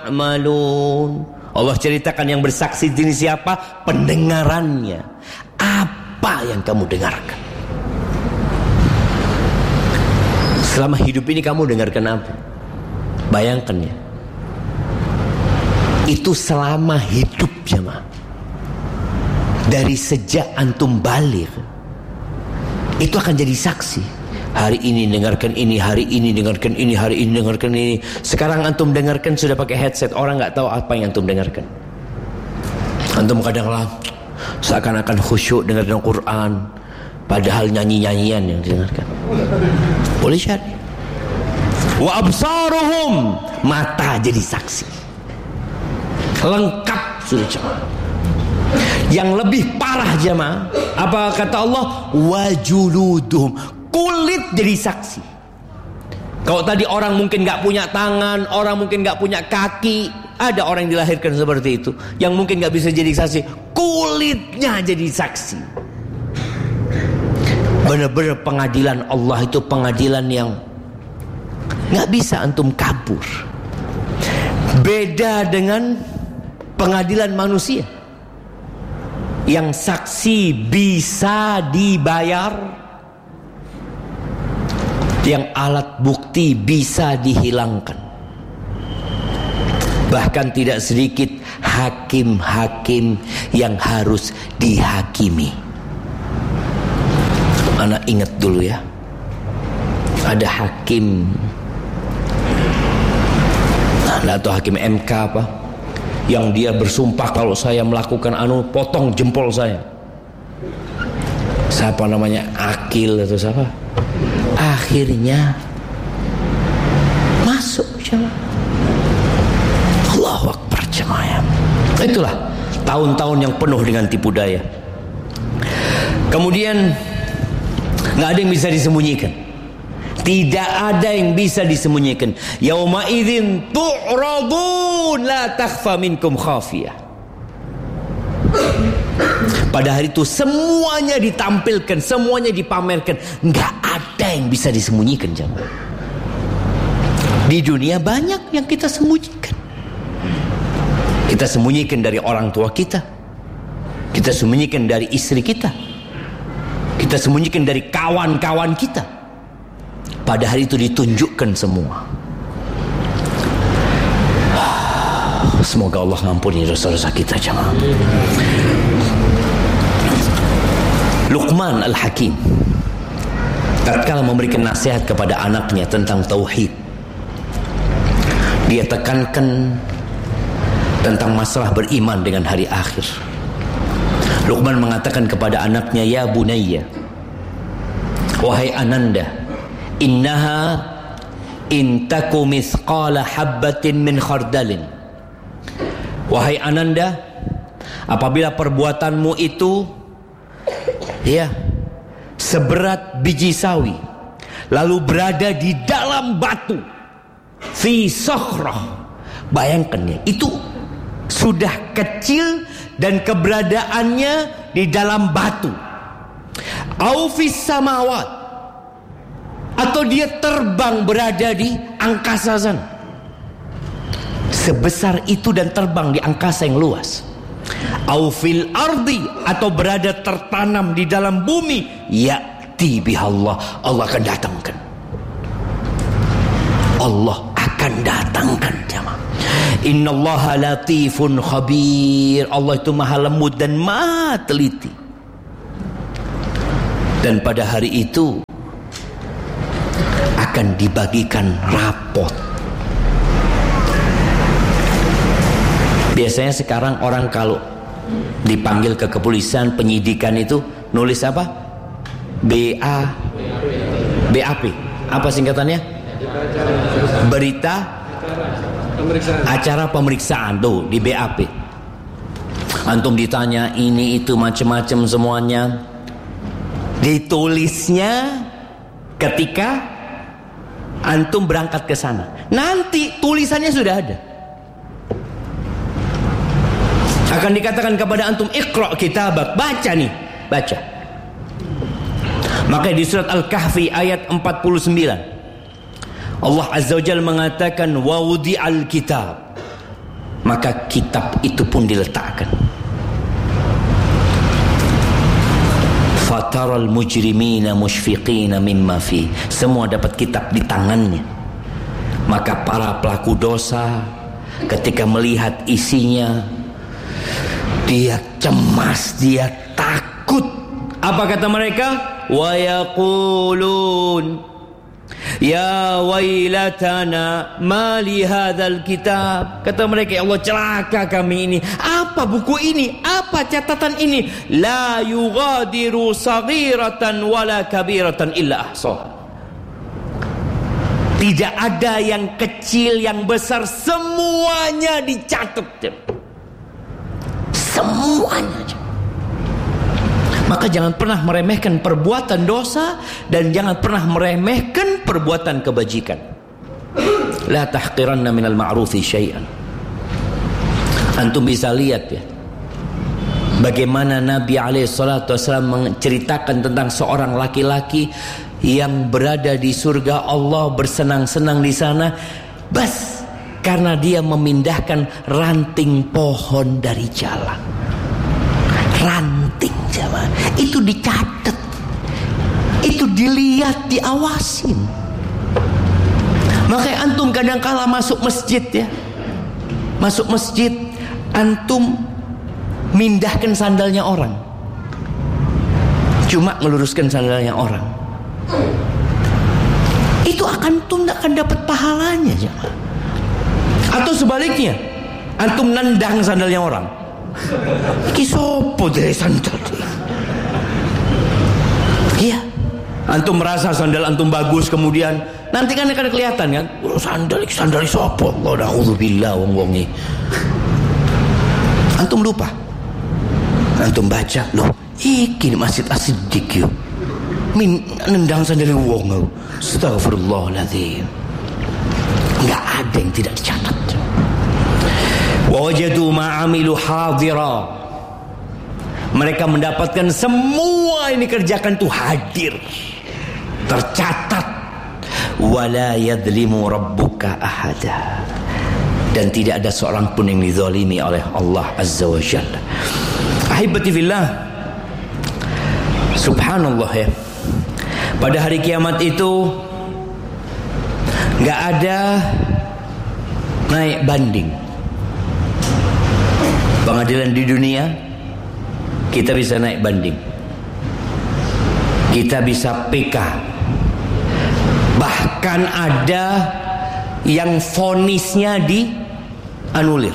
ta'malun. Allah ceritakan yang bersaksi jenis siapa? Pendengarannya. Apa yang kamu dengarkan? Selama hidup ini kamu dengarkan apa? Bayangkan ya. Itu selama hidup jemaah. Dari sejak antum balik, itu akan jadi saksi. Hari ini dengarkan ini, hari ini dengarkan ini, hari ini dengarkan ini. Sekarang antum dengarkan sudah pakai headset, orang nggak tahu apa yang antum dengarkan. Antum kadang-kadang seakan-akan khusyuk dengar Quran, padahal nyanyi-nyanyian yang didengarkan. Boleh syari. Wa absaruhum, mata jadi saksi. Lengkap sudah jemaah. Yang lebih parah jemaah, apa kata Allah? Wajuluduhum, kulit jadi saksi. Kalau tadi orang mungkin gak punya tangan, orang mungkin gak punya kaki, ada orang yang dilahirkan seperti itu, yang mungkin gak bisa jadi saksi, kulitnya jadi saksi. Benar-benar pengadilan Allah itu pengadilan yang gak bisa antum kabur. Beda dengan pengadilan manusia, yang saksi bisa dibayar, yang alat bukti bisa dihilangkan. Bahkan tidak sedikit hakim-hakim yang harus dihakimi. Anak ingat dulu ya, ada hakim, nggak tahu hakim MK apa, yang dia bersumpah kalau saya melakukan potong jempol saya. Siapa namanya, Akil atau siapa? Akhirnya masuk jemaah. Allahu Akbar jemaah. Itulah tahun-tahun yang penuh dengan tipu daya. Kemudian nggak ada yang bisa disembunyikan. Tidak ada yang bisa disembunyikan. Yauma idzin tu'radun la takhfa minkum khafiyah. Pada hari itu semuanya ditampilkan, semuanya dipamerkan. Enggak ada yang bisa disembunyikan jemaah. Di dunia banyak yang kita sembunyikan. Kita sembunyikan dari orang tua kita. Kita sembunyikan dari istri kita. Kita sembunyikan dari kawan-kawan kita. Pada hari itu ditunjukkan semua. Semoga Allah mengampuni dosa-dosa kita jemaah. Luqman Al-Hakim tatkala memberikan nasihat kepada anaknya tentang tauhid, dia tekankan tentang masalah beriman dengan hari akhir. Luqman mengatakan kepada anaknya, ya bunayya, wahai ananda, innaha in taku mithqala habbatin min khardalin. Wahai ananda, apabila perbuatanmu itu seberat biji sawi, lalu berada di dalam batu, fi sakhrah, bayangkan ya, itu sudah kecil dan keberadaannya di dalam batu, au fis samawat, atau dia terbang berada di angkasa sana, sebesar itu dan terbang di angkasa yang luas, au fil ardi, atau berada tertanam di dalam bumi, ya'ti bihallah, Allah akan datangkan. Allah akan datangkan jemaah. Innallaha latifun khabir, Allah itu maha lembut dan maha teliti. Dan pada hari itu akan dibagikan rapot. Biasanya sekarang orang kalau dipanggil ke kepolisian, penyidikan itu nulis apa? BAP. Apa singkatannya? Berita acara pemeriksaan tuh di BAP. Antum ditanya ini itu macam-macam semuanya. Ditulisnya ketika antum berangkat ke sana. Nanti tulisannya sudah ada. Akan dikatakan kepada antum, iqra kitabak, baca nih, baca. Maka di surat Al-Kahfi ayat 49 Allah Azza wa Jalla mengatakan, wa wudi'al kitab, maka kitab itu pun diletakkan. Fataral mujrimina musyfiqina mimma fi. Semua dapat kitab di tangannya. Maka para pelaku dosa ketika melihat isinya, dia cemas, dia takut. Apa kata mereka? Wa yaqulun ya wailatana ma li hadzal kitab. Kata mereka, ya Allah, celaka kami ini. Apa buku ini? Apa catatan ini? La yughadiru saghiratan wala kabiratan illa ahsaha. Tidak ada yang kecil, yang besar, semuanya dicatat. Semuanya. Maka jangan pernah meremehkan perbuatan dosa dan jangan pernah meremehkan perbuatan kebajikan. La tahqiranna minal ma'rufi syai'an. Antum bisa lihat ya, bagaimana Nabi SAW menceritakan tentang seorang laki-laki yang berada di surga Allah, bersenang-senang di sana, bas karena dia memindahkan ranting pohon dari jalan. Ranting zaman itu dicatat, itu dilihat, diawasin. Makanya antum kadang-kala masuk masjid ya, masuk masjid antum mindahkan sandalnya orang, cuma ngeluruskan sandalnya orang, itu antum tidak akan dapat pahalanya jemaah. Atau sebaliknya, antum nendang sandalnya orang, iki sopo deh sandal. Iya, antum merasa sandal antum bagus, kemudian nanti kan akan kelihatan kan, sandal sopo. Allah na'udzubillah wong-wongi. Antum lupa, antum baca, loh iki Masjid As-Siddiq yo nendang sandal wong. Astagfirullahaladzim. Enggak ada yang tidak dicatat. Wa wajadu ma'amilu hadira. Mereka mendapatkan semua ini kerjakan itu hadir, tercatat. Wala yadlimu rabbuka ahada. Dan tidak ada seorang pun yang dizalimi oleh Allah Azza wa Jalla. Ahibati fillah, subhanallah ya, pada hari kiamat itu gak ada naik banding. Pengadilan di dunia kita bisa naik banding, kita bisa PK, bahkan ada yang vonisnya dianulir,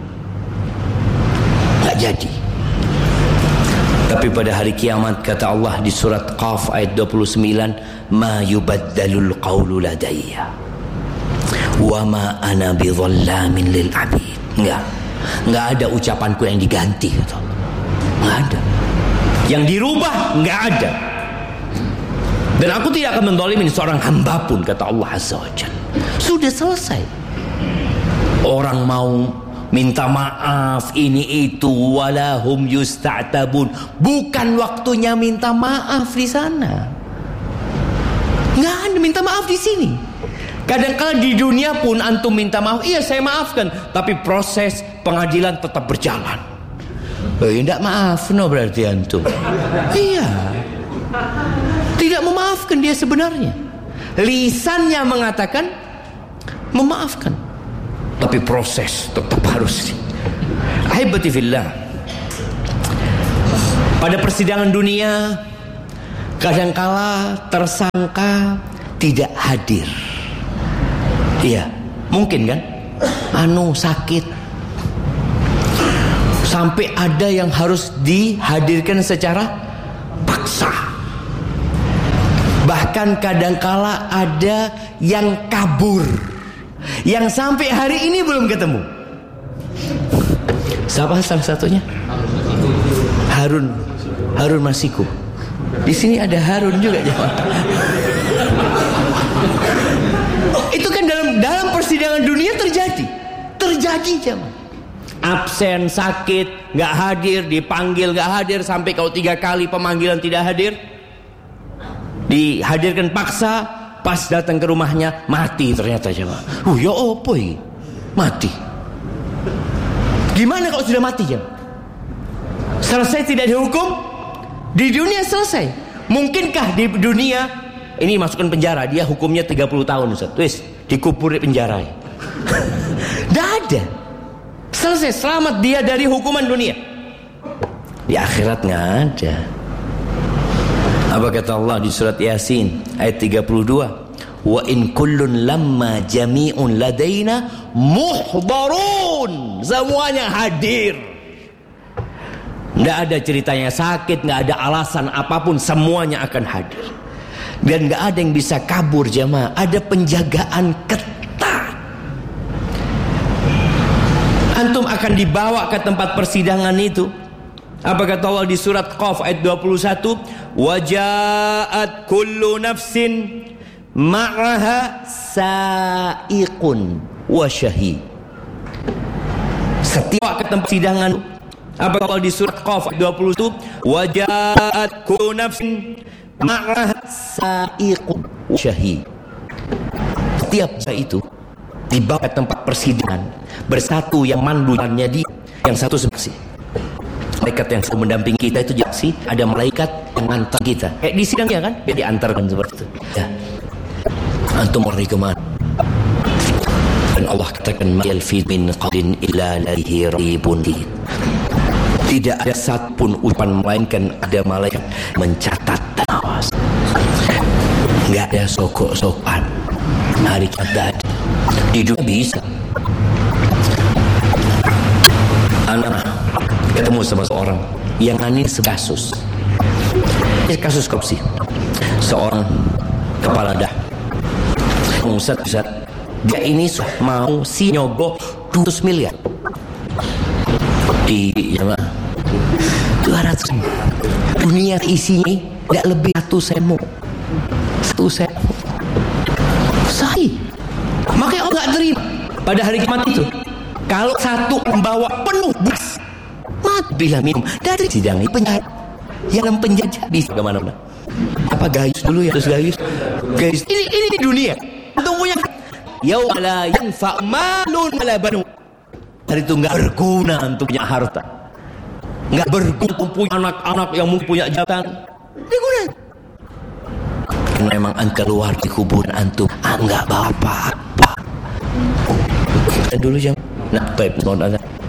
nggak jadi. Tapi pada hari kiamat kata Allah di surat Qaf ayat 29, ma yubaddalul qawlu ladayya wa ma ana bidhallamin lil abid. Nggak ada ucapanku yang diganti, kata Allah. Nggak ada yang dirubah, nggak ada. Dan aku tidak akan menzalimin seorang hamba pun, kata Allah Azza wa Jalla. Sudah selesai. Orang mau minta maaf ini itu, walahum yusta'tabun, bukan waktunya minta maaf di sana. Nggak ada minta maaf di sini. Kadang-kala di dunia pun antum minta maaf, iya saya maafkan, tapi proses pengadilan tetap berjalan. Tidak maaf, no berarti antum. Iya, tidak memaafkan dia sebenarnya. Lisannya mengatakan memaafkan, tapi proses tetap harus. Ahibati fillah, pada persidangan dunia kadangkala tersangka tidak hadir. Iya, mungkin kan? Sakit sampai ada yang harus dihadirkan secara paksa. Bahkan kadangkala ada yang kabur, yang sampai hari ini belum ketemu. Siapa salah satunya? Harun Masiku. Di sini ada Harun juga. Itu kan dalam persidangan dunia terjadi jemaah. Absen, sakit, nggak hadir, dipanggil nggak hadir, sampai kau 3 kali pemanggilan tidak hadir, dihadirkan paksa, pas datang ke rumahnya mati ternyata jemaah. Ya opo iki? Mati. Gimana kalau sudah mati jam? Selesai tidak dihukum? Di dunia selesai. Mungkinkah di dunia ini masukkan penjara, dia hukumnya 30 tahun Ustaz. Wis, dikubur di penjara. Tidak ada. Selesai, selamat dia dari hukuman dunia. Di akhirat nggak ada. Apa kata Allah di surat Yasin ayat 32? Wa in kullun lamma jami'un ladaina muhdarun. Semuanya hadir. Nggak ada ceritanya sakit, nggak ada alasan apapun, semuanya akan hadir. Dan nggak ada yang bisa kabur jemaah. Ada penjagaan ketat. Antum akan dibawa ke tempat persidangan itu. Apa kata Allah di surat Qaf ayat 21? Waja'at kullu nafsin ma'aha sa'iqun wa syahid. Setiap ke tempat persidangan. Apa kata Allah di surat Qaf ayat 21? Waja'at kullu nafsin ma'aha sa'iqun wa syahid. Setiap itu dibawa ke tempat persidangan bersatu, yang manduannya dia, yang satu saksi. Malaikat yang selalu mendampingi kita itu saksi, ada malaikat yang mengantar kita. Di sidang ya kan, dia diantarkan seperti itu. Ya. Antum pergi kemana? Dan Allah katakan ma yalfidh min qawlin illa ladayhi raqibun atid. Tidak ada satupun ucapan melainkan ada malaikat mencatat dan awas. Enggak ada sokok-sokan. Hari kiamat di dunia bisa. Anak ketemu sama seorang yang aneh kasus korupsi. Seorang kepala dah Ustaz, dia ini mau si nyogoh 200 miliar di jamaah 200. Dunia isinya tidak lebih 1 semo. Sahih. Makanya Allah gak terima pada hari kiamat itu. Kalau satu membawa penuh bus, mati bila minum dari sidang penjara. Yang penjajah bisa kemana-mana. Apa gayus dulu ya, terus gayus. Ini di dunia. Antum punya yauma la yanfa malun wala banun. Hari itu enggak berguna antum punya harta. Enggak berguna antum punya anak-anak yang mungkin punya jabatan. Berguna. Karena memang antum keluar di kuburan antum enggak bawa apa-apa. Dulu jam. Nah, baik, mohon azan.